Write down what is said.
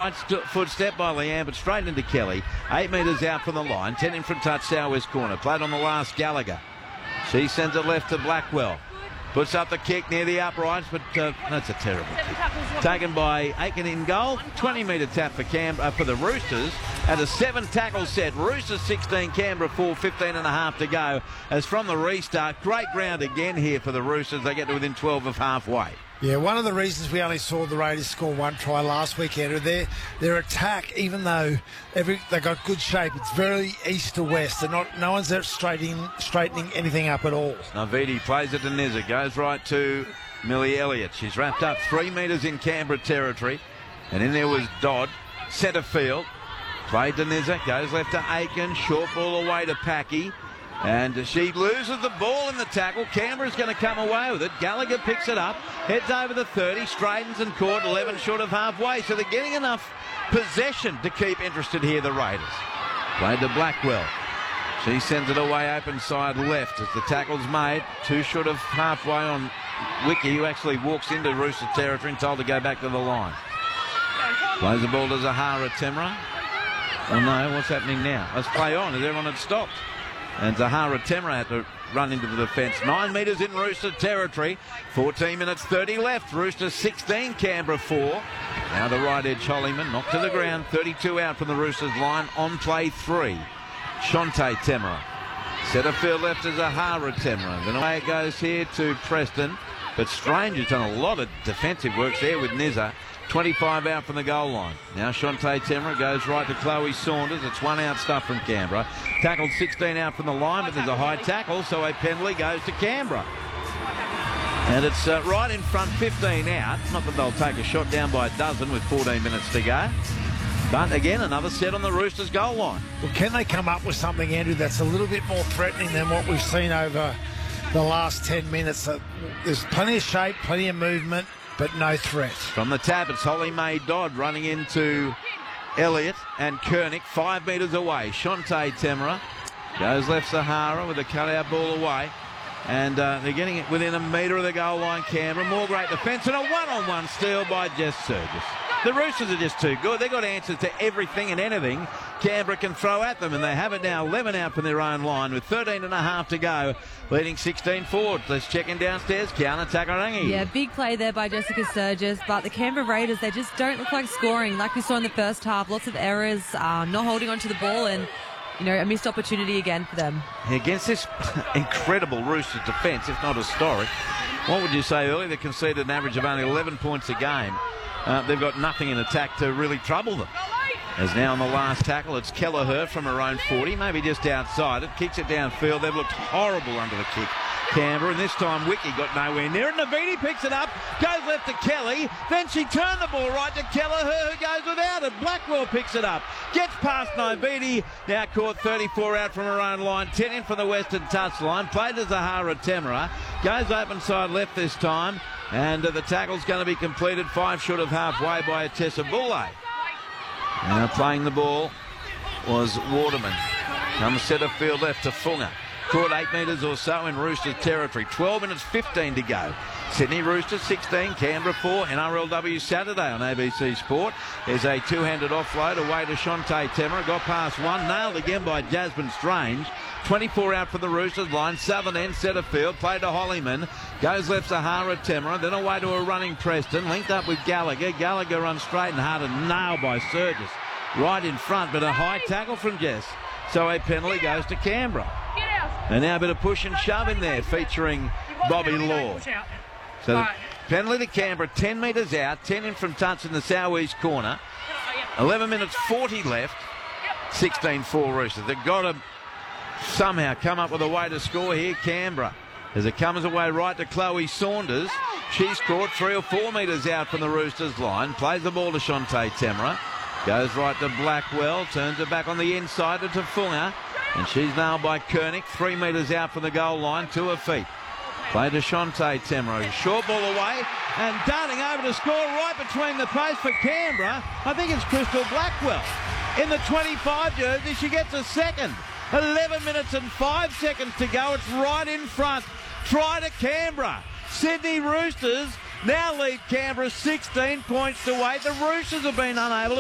right footstep by Leanne, but straight into Kelly. 8 metres out from the line. 10 in from touch, southwest corner. Played on the last, Gallagher. She sends it left to Blackwell. Puts up the kick near the uprights, but that's a terrible kick. Taken by Aiken in goal. 20-metre tap for the Roosters. At a 7-tackle set. Roosters 16, Canberra 4, 15 and a half to go. As from the restart, great ground again here for the Roosters. They get to within 12 of halfway. Yeah, one of the reasons we only saw the Raiders score one try last weekend, their attack, even though they got good shape, it's very east to west. No one's there straightening anything up at all. Navidi plays it to Nizza, goes right to Millie Elliott. She's wrapped up 3 metres in Canberra territory, and in there was Dodd, centre field. Played to Nizza, goes left to Aiken, short ball away to Packy. And she loses the ball in the tackle. Canberra's going to come away with it. Gallagher picks it up, heads over the 30, straightens and caught 11 short of halfway. So they're getting enough possession to keep interested here, the Raiders. Played to Blackwell. She sends it away open side left as the tackle's made. 2 short of halfway on Wiki, who actually walks into Rooster territory and told to go back to the line. Plays the ball to Zahara Temra. Oh no, what's happening now? Let's play on as everyone had stopped. And Zahara Temra had to run into the defence. 9 metres in Rooster territory. 14 minutes 30 left. Roosters 16, Canberra 4. Now the right edge Hollyman knocked to the ground. 32 out from the Roosters line. On play 3. Shante Temra. Centre field left to Zahara Temra. Then away it goes here to Preston. But Strange has done a lot of defensive works there with Nizza. 25 out from the goal line. Now Shante Temra goes right to Chloe Saunders. It's 1 out stuff from Canberra. Tackled 16 out from the line, but there's a high tackle, so a penalty goes to Canberra. And it's right in front, 15 out. Not that they'll take a shot down by a dozen with 14 minutes to go. But again, another set on the Roosters goal line. Well, can they come up with something, Andrew, that's a little bit more threatening than what we've seen over the last 10 minutes? There's plenty of shape, plenty of movement, but no threat. From the tap, it's Holly Mae Dodd running into Elliott and Kernick 5 metres away. Shante Temra goes left Sahara with a cutout ball away. And they're getting it within a metre of the goal line, Canberra. More great defence and a one-on-one steal by Jess Surgis. The Roosters are just too good. They've got answers to everything and anything Canberra can throw at them, and they have it now 11 out from their own line with 13 and a half to go, leading 16 forward. Let's check in downstairs. Kiana Takarangi. Yeah, big play there by Jessica Surgis, but the Canberra Raiders, they just don't look like scoring like we saw in the first half. Lots of errors, not holding onto the ball, and a missed opportunity again for them. Against this incredible Roosters defence, if not historic, what would you say earlier? They conceded an average of only 11 points a game. They've got nothing in attack to really trouble them. As now on the last tackle, it's Kelleher from her own 40, maybe just outside it. Kicks it downfield. They've looked horrible under the kick, Canberra, and this time Wiki got nowhere near it. Navidi picks it up, goes left to Kelly, then she turned the ball right to Kelleher, who goes without it. Blackwell picks it up, gets past Navidi, now caught 34 out from her own line, 10 in from the western touchline, played to Zahara Temra, goes open side left this time, and the tackle's going to be completed 5 short of halfway by Atessa Boulay. Now playing the ball was Waterman. Comes centre field left to Funga. Caught 8 metres or so in Roosters territory. 12 minutes 15 to go. Sydney Roosters 16, Canberra 4, NRLW Saturday on ABC Sport. There's a two-handed offload away to Shante Temra. Got past one, nailed again by Jasmine Strange. 24 out for the Roosters line, southern end, centre field, played to Hollyman, goes left Sahara Temra, then away to a running Preston, linked up with Gallagher. Gallagher runs straight and hard and nailed by Surgis. Right in front, but a high tackle from Jess. So a penalty goes to Canberra. And now a bit of push and shove in there, featuring Bobby Law. So the penalty to Canberra, 10 metres out, 10 in from touch in the southeast corner. 11 minutes 40 left, 16-4 Roosters. They've got to somehow come up with a way to score here, Canberra. As it comes away right to Chloe Saunders. She's caught 3 or 4 metres out from the Roosters line. Plays the ball to Shante Temra. Goes right to Blackwell. Turns it back on the inside to Funga. And she's nailed by Kernick. 3 metres out from the goal line to her feet. Play to Shante Temra. Short ball away. And darting over to score right between the posts for Canberra. I think it's Crystal Blackwell. In the 25 jersey, she gets a second. 11 minutes and 5 seconds to go. It's right in front. Try to Canberra. Sydney Roosters now lead Canberra 16 points to 8. The Roosters have been unable